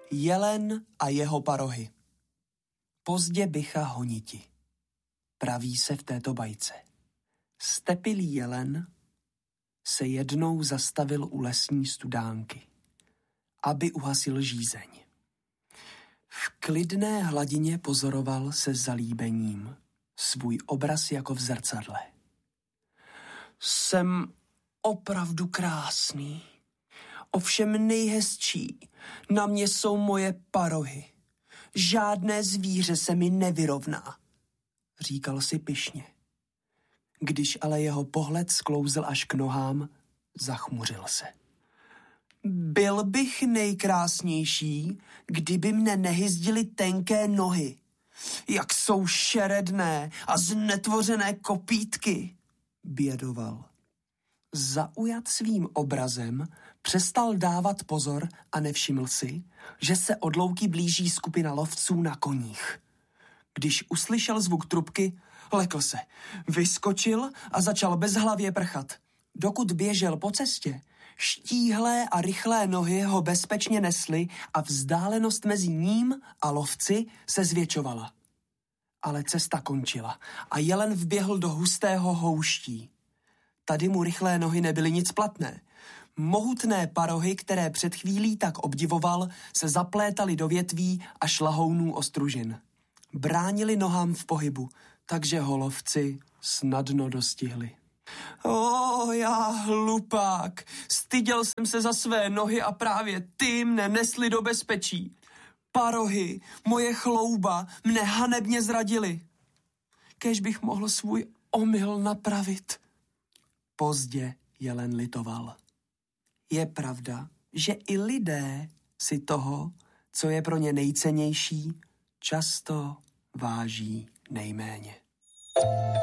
Jelen a jeho parohy. Pozdě bycha honiti. Praví se v této bajce. Stepilý jelen se jednou zastavil u lesní studánky, aby uhasil žízeň. V klidné hladině pozoroval se zalíbením svůj obraz jako v zrcadle. Jsem opravdu krásný, ovšem nejhezčí na mě jsou moje parohy. Žádné zvíře se mi nevyrovná, říkal si pyšně. Když ale jeho pohled sklouzl až k nohám, zachmuřil se. Byl bych nejkrásnější, kdyby mne nehyzdily tenké nohy, jak jsou šeredné a znetvořené kopýtky, bědoval. Zaujat svým obrazem přestal dávat pozor a nevšiml si, že se od louky blíží skupina lovců na koních. Když uslyšel zvuk trubky, lekl se, vyskočil a začal bezhlavě prchat. Dokud běžel po cestě, štíhlé a rychlé nohy ho bezpečně nesly a vzdálenost mezi ním a lovci se zvětšovala. Ale cesta končila a jelen vběhl do hustého houští. Tady mu rychlé nohy nebyly nic platné. Mohutné parohy, které před chvílí tak obdivoval, se zaplétaly do větví a šlahounů ostružin. Bránili nohám v pohybu, takže ho lovci snadno dostihli. Já hlupák, styděl jsem se za své nohy a právě ty mne nesli do bezpečí. Parohy, moje chlouba, mne hanebně zradili. Kéž bych mohl svůj omyl napravit. Pozdě jelen litoval. Je pravda, že i lidé si toho, co je pro ně nejcennější, často váží nejméně.